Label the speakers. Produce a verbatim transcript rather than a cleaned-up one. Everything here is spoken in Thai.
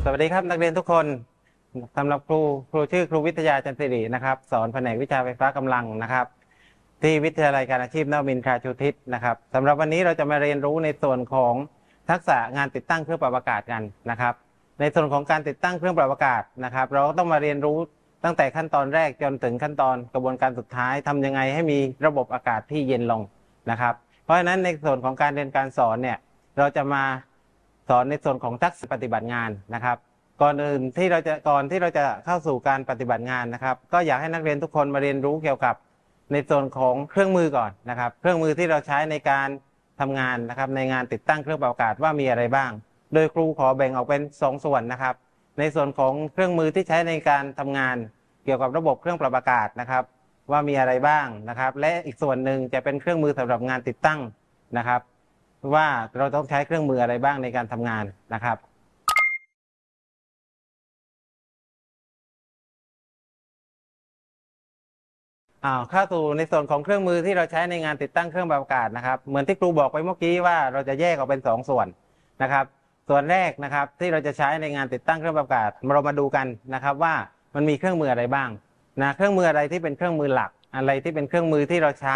Speaker 1: วัสดีครับนักเรียนทุกคนสำหรับครูครูชื่อครูวิทยาจันทร์สิรินะครับสอนแผนกวิชาไฟฟ้ากำลังนะครับที่วิทยาลัยการอาชีพนวมินทราชูทิศนะครับสำหรับวันนี้เราจะมาเรียนรู้ในส่วนของทักษะงานติดตั้งเครื่องปรับอากาศกันนะครับในส่วนของการติดตั้งเครื่องปรับอากาศนะครับเราต้องมาเรียนรู้ตั้งแต่ขั้นตอนแรกจนถึงขั้นตอนกระบวนการสุดท้ายทำยังไงให้มีระบบอากาศที่เย็นลงนะครับเพราะฉะนั้นในส่วนของการเรียนการสอนเนี่ยเราจะมาสอนในส่วนของทักษะปฏิบัติงานนะครับก่อนอื่นที่เราจะก่อนที่เราจะเข้าสู่การปฏิบัติงานนะครับก็อยากให้นักเรียนทุกคนมาเรียนรู้เกี่ยวกับในส่วนของเครื่องมือก่อนนะครับเครื่องมือที่เราใช้ในการทำงานนะครับในงานติดตั้งเครื่องปรับอากาศว่ามีอะไรบ้างโดยครูขอแบ่งออกเป็นสองส่วนนะครับในส่วนของเครื่องมือที่ใช้ในการทำงานเกี่ยวกับระบบเครื่องปรับอากาศนะครับว่ามีอะไรบ้างนะครับและอีกส่วนหนึ่งจะเป็นเครื่องมือสำหรับงานติดตั้งนะครับว่าเราต้องใช้เครื่องมืออะไรบ้างในการทำงานนะครับอ้าวเข้าสู่ในส่วนของเครื่องมือที่เราใช้ในงานติดตั้งเครื่องปรับอากาศนะครับเหมือนที่ครูบอกไปเมื่อกี้ว่าเราจะแยกออกเป็นสองส่วนนะครับส่วนแรกนะครับที่เราจะใช้ในงานติดตั้งเครื่องปรับอากาศเรามาดูกันนะครับว่ามันมีเครื่องมืออะไรบ้างนะเครื่องมืออะไรที่เป็นเครื่องมือหลักอะไรที่เป็นเครื่องมือที่เราใช้